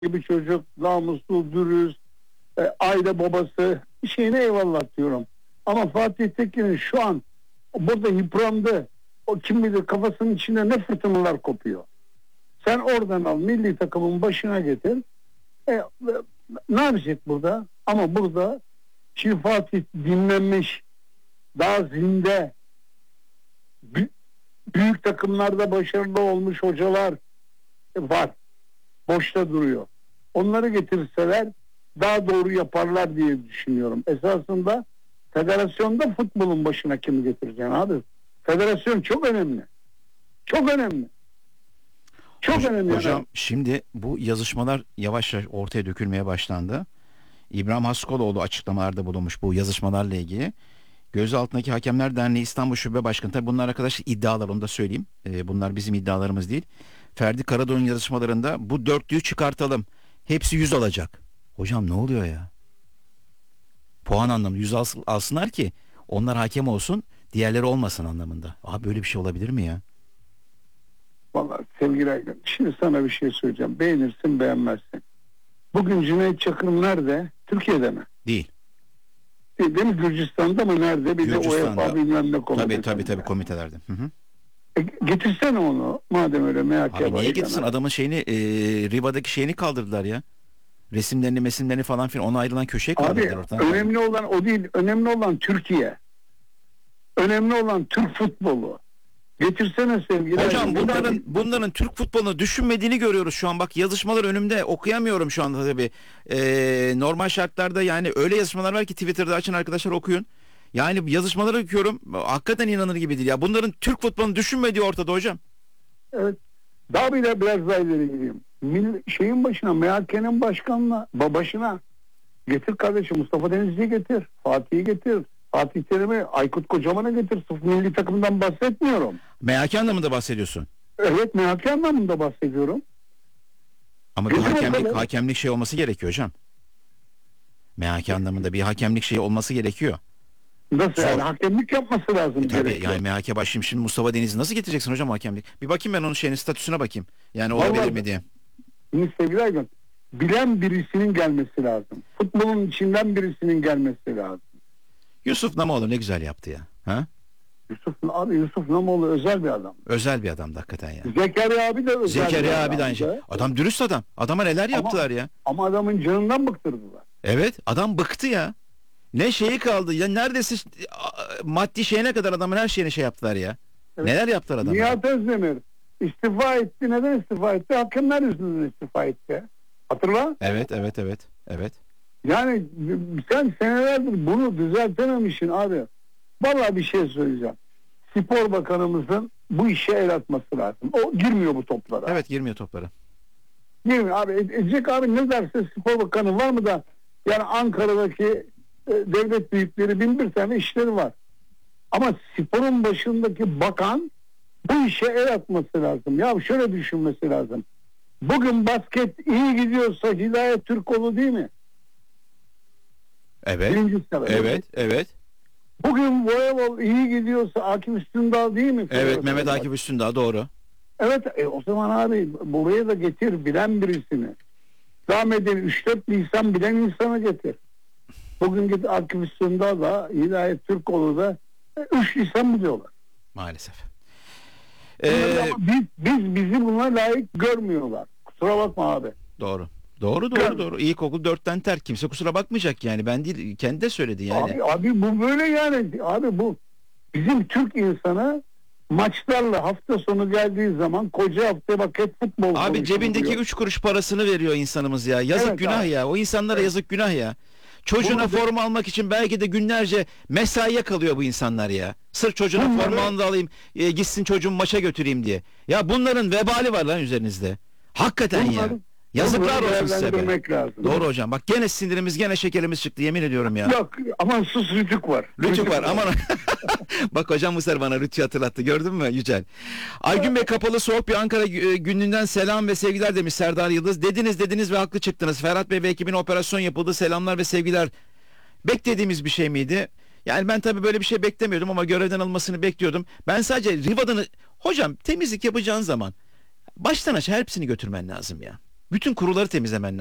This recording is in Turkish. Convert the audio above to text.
gibi çocuk, namuslu, dürüst, aile babası, şeyine eyvallah diyorum. Ama Fatih Tekin'in şu an burada yıprandı. O kim bilir kafasının içinde ne fırtınalar kopuyor. Sen oradan al, milli takımın başına getir. Ne yapacak burada? Ama burada şimdi Fatih dinlenmiş, daha zinde, büyük takımlarda başarılı olmuş hocalar var. Boşta duruyor. Onları getirseler daha doğru yaparlar diye düşünüyorum. Esasında federasyonda futbolun başına kimi getireceksin abi? Federasyon çok önemli. Çok önemli. Çok önemli. Hocam yani. şimdi bu yazışmalar yavaş yavaş ortaya dökülmeye başlandı. İbrahim Haskoloğlu açıklamalarda bulunmuş bu yazışmalarla ilgili. Gözaltındaki Hakemler Derneği İstanbul Şube Başkanı, tabi bunlar arkadaşlar iddialar, onu da söyleyeyim. Bunlar bizim iddialarımız değil. Ferdi Karadağ'ın yazışmalarında bu dörtlüyü çıkartalım, hepsi 100 alacak. Hocam ne oluyor ya? Puan anlamında 100 alsınlar ki onlar hakem olsun, diğerleri olmasın anlamında. Abi böyle bir şey olabilir mi ya? Vallahi sevgili Aygün, şimdi sana bir şey söyleyeceğim. Beğenirsin beğenmezsin. Bugün Cüneyt Çakır nerede? Türkiye'de mi? Değil. Değil mi? Gürcistan'da mı nerede? Bir de UEFA bilmem ne komitesi. Tabii komitelerde. Hı hı. Getirsene onu madem öyle MHK. Abi niye getirsin? Adamın şeyini Riva'daki şeyini kaldırdılar ya. Resimlerini falan filan, ona ayrılan köşeye kaldırdılar Abi ortadan. önemli olan o değil. Önemli olan Türkiye. Önemli olan Türk futbolu. Getirsene sevgili. Hocam bunların Türk futbolunu düşünmediğini görüyoruz şu an. Bak yazışmalar önümde, okuyamıyorum şu anda tabii. Normal şartlarda yani öyle yazışmalar var ki Twitter'da açın arkadaşlar, okuyun. Yani yazışmaları okuyorum. Hakikaten inanılır gibi değil ya. Bunların Türk futbolunu düşünmediği ortada hocam. Evet. Daha bile biraz daha ileri gideyim. Şeyin başına, MHK'nin başına getir kardeşim, Mustafa Denizli'yi getir. Fatih'i getir. Fatih Terim'i, Aykut Kocaman'ı getir. Sırf milli takımdan bahsetmiyorum. MHK anlamında bahsediyorsun. Evet, MHK anlamında bahsediyorum. Ama bir hakemlik şey olması gerekiyor hocam. MHK anlamında bir hakemlik şey olması gerekiyor. Nasıl yani? Hakemlik yapması lazım. Tabii yani MHK başlayayım, şimdi Mustafa Denizli nasıl getireceksin hocam hakemlik? Bir bakayım ben onun statüsüne bakayım. Yani olabilir mi diye. Şimdi sevgili Aygün, bilen birisinin gelmesi lazım. Futbolun içinden birisinin gelmesi lazım. Yusuf Namoğlu ne güzel yaptı ya. Ha? Yusuf Namoğlu özel bir adam. Özel bir adamdı hakikaten ya. Zekeriya abi de özel Zekeriya abi de aynı şey. Adam dürüst adam. Adama neler yaptılar ya. Ama adamın canından bıktırdılar. Evet, adam bıktı ya. Ne şeyi kaldı ya, neredeyse maddi şeyine kadar adamın her şeyine şey yaptılar ya. Evet. Neler yaptılar adamlar? Nihat Özdemir istifa etti. Neden istifa etti? Hakemler yüzünden istifa etti. Hatırla? Evet. Yani sen senelerdir bunu düzeltememişsin abi. Vallahi bir şey söyleyeceğim. Spor Bakanımızın bu işe el atması lazım. O girmiyor bu toplara. Evet, girmiyor toplara. Girmiyor abi. Edecek abi, ne derse Spor Bakanı var mı da, yani Ankara'daki devlet büyükleri bin bir tane işleri var. Ama sporun başındaki bakan bu işe el atması lazım. Ya şöyle düşünmesi lazım. Bugün basket iyi gidiyorsa Hidayet Türkoğlu değil mi? Evet. Evet. Bugün voleybol iyi gidiyorsa Akif Üstündağ değil mi? Evet, Mehmet Akif Üstündağ, doğru. Evet, o zaman abi buraya da getir bilen birisini. Devam edelim, 3-4 Nisan bilen insanı getir. Bugün git Akif Üstündağ da Hidayet Türkoğlu da 3 Nisan biliyorlar. Maalesef. Bizi buna layık görmüyorlar. Kusura bakma abi. Doğru. İlkokul 4'ten terk, kimse kusura bakmayacak yani. Ben değil, kendi de söyledi yani. Abi bu böyle yani. Abi bu bizim Türk insanı maçlarla hafta sonu geldiği zaman koca hafta bak hep futbol. Abi cebindeki 3 kuruş parasını veriyor insanımız ya. Yazık, evet, günah abi. Ya. O insanlara yazık, günah ya. Çocuğuna forma almak için belki de günlerce mesaiye kalıyor bu insanlar ya. Sırf çocuğuna forma alayım, gitsin çocuğumu maça götüreyim diye. Ya bunların vebali var lan üzerinizde. Hakikaten ya. Yazıklar olsun size be. Doğru hocam. Bak gene sinirimiz, gene şekerimiz çıktı, yemin ediyorum ya. Yok aman sus, Rütük var. Rütük var aman. Bak hocam bu sefer bana Rütük'ü hatırlattı, gördün mü Yücel? Aygün Bey, kapalı soğuk bir Ankara gününden selam ve sevgiler demiş Serdar Yıldız. Dediniz ve haklı çıktınız. Ferhat Bey ve ekibine operasyon yapıldı. Selamlar ve sevgiler. Beklediğimiz bir şey miydi? Yani ben tabii böyle bir şey beklemiyordum ama görevden alınmasını bekliyordum. Ben sadece Riva'dan hocam temizlik yapacağın zaman baştan aşağı hepsini götürmen lazım ya. Bütün kuruları temizlemen